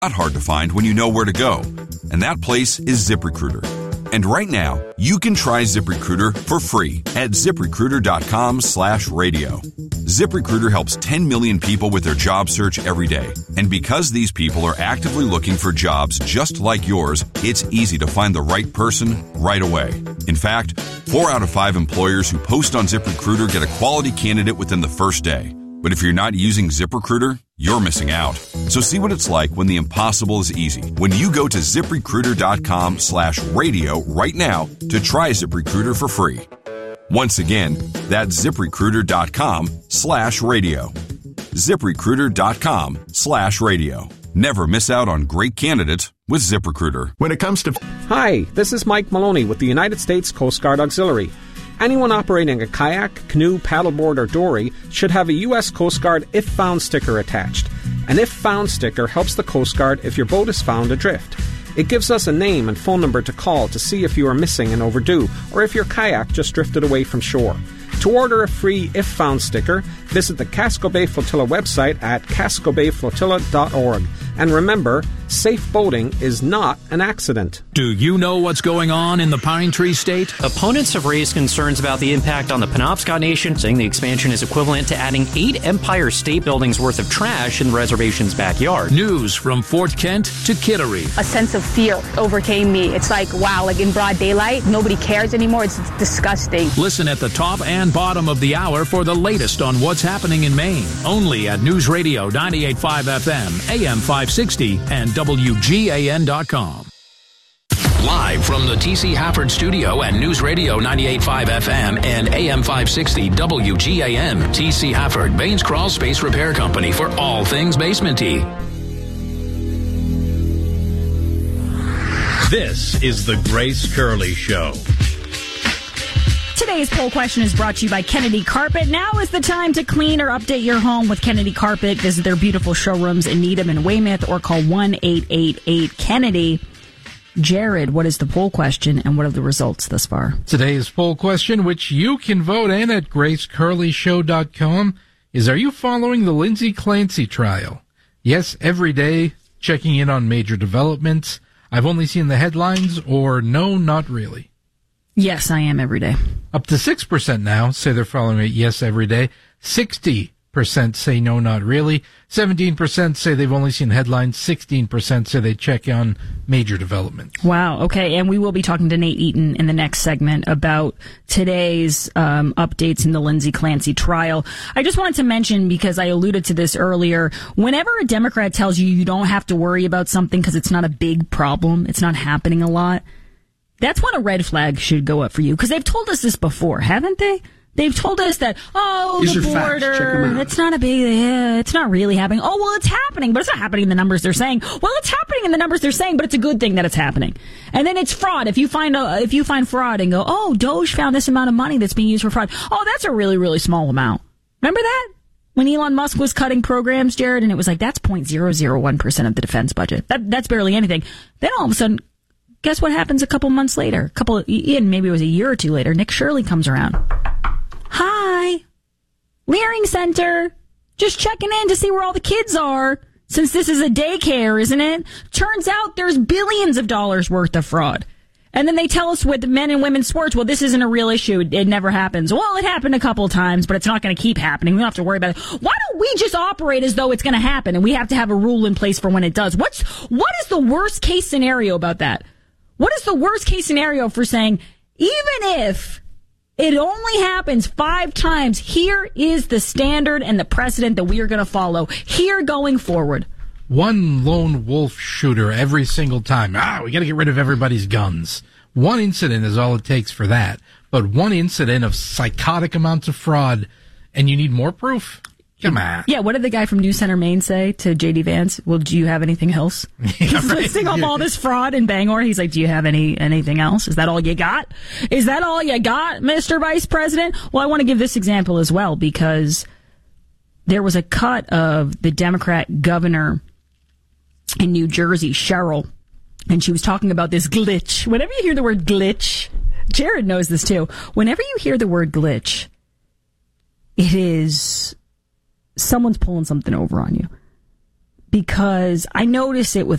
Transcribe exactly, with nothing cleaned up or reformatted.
Not hard to find when you know where to go. And that place is ZipRecruiter. And right now, you can try ZipRecruiter for free at ZipRecruiter.com slash radio. ZipRecruiter helps ten million people with their job search every day. And because these people are actively looking for jobs just like yours, it's easy to find the right person right away. In fact, four out of five employers who post on ZipRecruiter get a quality candidate within the first day. But if you're not using ZipRecruiter, you're missing out. So see what it's like when the impossible is easy. When you go to ZipRecruiter.com slash radio right now to try ZipRecruiter for free. Once again, that's ZipRecruiter.com slash radio. ZipRecruiter.com slash radio. Never miss out on great candidates with ZipRecruiter. When it comes to... Hi, this is Mike Maloney with the United States Coast Guard Auxiliary. Anyone operating a kayak, canoe, paddleboard, or dory should have a U S Coast Guard If Found sticker attached. An If Found sticker helps the Coast Guard if your boat is found adrift. It gives us a name and phone number to call to see if you are missing and overdue, or if your kayak just drifted away from shore. To order a free If Found sticker, visit the Casco Bay Flotilla website at casco bay flotilla dot org. And remember, safe boating is not an accident. Do you know what's going on in the Pine Tree State? Opponents have raised concerns about the impact on the Penobscot Nation, saying the expansion is equivalent to adding eight Empire State Buildings worth of trash in the reservation's backyard. News from Fort Kent to Kittery. A sense of fear overcame me. It's like, wow, like in broad daylight, nobody cares anymore. It's disgusting. Listen at the top and bottom of the hour for the latest on what's happening in Maine. Only at News Radio ninety-eight point five F M, A M five sixty, and W G A N dot com. Live from the T C Hafford studio at News Radio ninety-eight point five F M and A M five sixty W G A N. T C Hafford, Baines Crawl Space Repair Company for all things basement-y. This is the Grace Curley Show. Today's poll question is brought to you by Kennedy Carpet. Now is the time to clean or update your home with Kennedy Carpet. Visit their beautiful showrooms in Needham and Weymouth or call one eight eight eight Kennedy. Jared, what is the poll question and what are the results thus far? Today's poll question, which you can vote in at grace curley show dot com, is: are you following the Lindsay Clancy trial? Yes, every day, checking in on major developments. I've only seen the headlines, or no, not really. Yes, I am every day. Up to six percent now say they're following it yes every day. sixty percent say no, not really. seventeen percent say they've only seen headlines. sixteen percent say they check on major developments. Wow, okay, and we will be talking to Nate Eaton in the next segment about today's um, updates in the Lindsay Clancy trial. I just wanted to mention, because I alluded to this earlier, whenever a Democrat tells you you don't have to worry about something because it's not a big problem, it's not happening a lot, that's when a red flag should go up for you, because they've told us this before, haven't they? They've told us that, oh, These the are facts. Check 'em border, out. it's not a big, yeah, it's not really happening. Oh, well, it's happening, but it's not happening in the numbers they're saying. Well, it's happening in the numbers they're saying, but it's a good thing that it's happening. And then it's fraud. If you find a, if you find fraud and go, oh, Doge found this amount of money that's being used for fraud. Oh, that's a really, really small amount. Remember that? When Elon Musk was cutting programs, Jared, and it was like, that's zero point zero zero one percent of the defense budget. That, that's barely anything. Then all of a sudden, guess what happens a couple months later? A couple, Ian, maybe it was a year or two later, Nick Shirley comes around. Hi, Leering Center. Just checking in to see where all the kids are, since this is a daycare, isn't it? Turns out there's billions of dollars worth of fraud. And then they tell us with men and women's sports, well, this isn't a real issue. It never happens. Well, it happened a couple of times, but it's not going to keep happening. We don't have to worry about it. Why don't we just operate as though it's going to happen and we have to have a rule in place for when it does? What's, what is the worst case scenario about that? What is the worst case scenario for saying, even if it only happens five times, here is the standard and the precedent that we are going to follow here going forward? One lone wolf shooter every single time. Ah, we got to get rid of everybody's guns. One incident is all it takes for that. But one incident of psychotic amounts of fraud, and you need more proof? Come on. Yeah, what did the guy from News Center Maine say to J D Vance? Well, do you have anything else? Yeah, He's right. listing off all this fraud in Bangor. He's like, do you have any anything else? Is that all you got? Is that all you got, Mister Vice President? Well, I want to give this example as well, because there was a cut of the Democrat governor in New Jersey, Cheryl, and she was talking about this glitch. Whenever you hear the word glitch, Jared knows this too. Whenever you hear the word glitch, it is someone's pulling something over on you. Because I notice it with